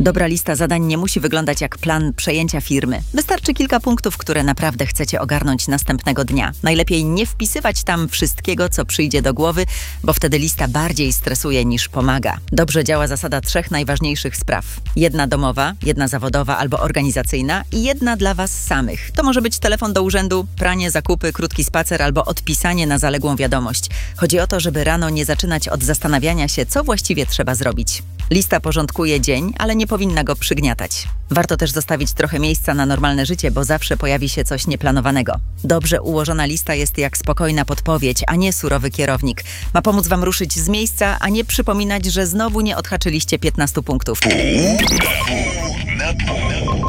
Dobra lista zadań nie musi wyglądać jak plan przejęcia firmy. Wystarczy kilka punktów, które naprawdę chcecie ogarnąć następnego dnia. Najlepiej nie wpisywać tam wszystkiego, co przyjdzie do głowy, bo wtedy lista bardziej stresuje niż pomaga. Dobrze działa zasada 3 najważniejszych spraw. 1 domowa, 1 zawodowa albo organizacyjna i 1 dla Was samych. To może być telefon do urzędu, pranie, zakupy, krótki spacer albo odpisanie na zaległą wiadomość. Chodzi o to, żeby rano nie zaczynać od zastanawiania się, co właściwie trzeba zrobić. Lista porządkuje dzień, ale nie powinna go przygniatać. Warto też zostawić trochę miejsca na normalne życie, bo zawsze pojawi się coś nieplanowanego. Dobrze ułożona lista jest jak spokojna podpowiedź, a nie surowy kierownik. Ma pomóc Wam ruszyć z miejsca, a nie przypominać, że znowu nie odhaczyliście 15 punktów.